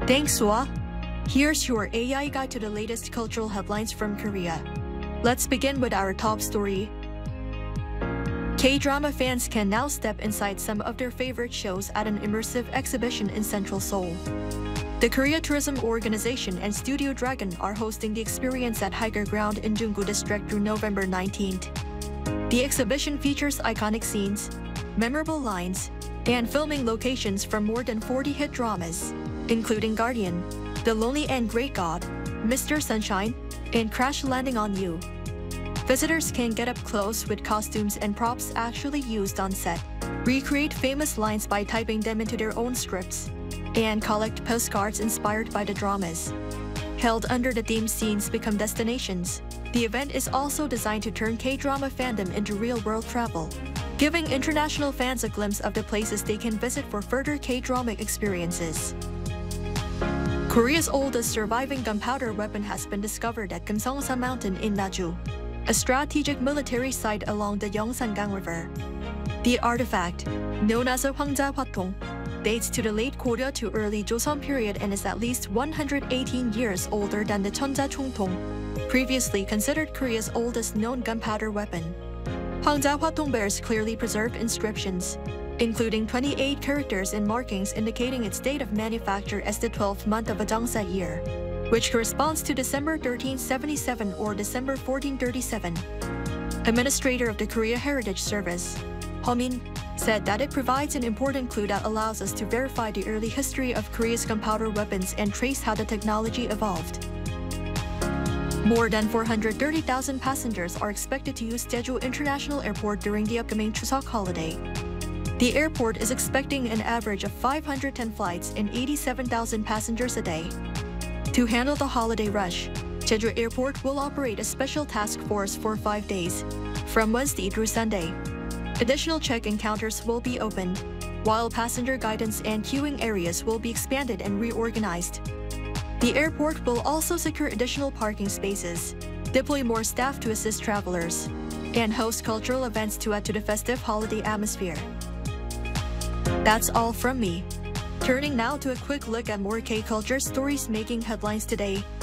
Thanks, Sua. Here's your AI guide to the latest cultural headlines from Korea. Let's begin with our top story. K-drama fans can now step inside some of their favorite shows at an immersive exhibition in Central Seoul. The Korea Tourism Organization and Studio Dragon are hosting the experience at Hiker Ground in Junggu District through November 19th. The exhibition features iconic scenes, memorable lines, and filming locations from more than 40 hit dramas, including Guardian, The Lonely and Great God, Mr. Sunshine, and Crash Landing on You. Visitors can get up close with costumes and props actually used on set, recreate famous lines by typing them into their own scripts, and collect postcards inspired by the dramas. Held under the theme Scenes Become Destinations, the event is also designed to turn K-drama fandom into real-world travel, giving international fans a glimpse of the places they can visit for further K-drama experiences. Korea's oldest surviving gunpowder weapon has been discovered at Kumseongsa Mountain in Naju, a strategic military site along the Yeongsangang River. The artifact, known as a Hwangja Hwatong, dates to the late Goryeo to early Joseon period and is at least 118 years older than the Cheonja Chungtong, previously considered Korea's oldest known gunpowder weapon. Hwangja Hwatong bears clearly preserved inscriptions, including 28 characters and markings indicating its date of manufacture as the 12th month of a Jangsa year, which corresponds to December 1377 or December 1437. Administrator of the Korea Heritage Service, Homin, said that it provides an important clue that allows us to verify the early history of Korea's gunpowder weapons and trace how the technology evolved. More than 430,000 passengers are expected to use Jeju International Airport during the upcoming Chuseok holiday. The airport is expecting an average of 510 flights and 87,000 passengers a day. To handle the holiday rush, Jeju Airport will operate a special task force for 5 days, from Wednesday through Sunday. Additional check-in counters will be opened, while passenger guidance and queuing areas will be expanded and reorganized. The airport will also secure additional parking spaces, deploy more staff to assist travelers, and host cultural events to add to the festive holiday atmosphere. That's all from me. Turning now to a quick look at more K-culture stories making headlines today.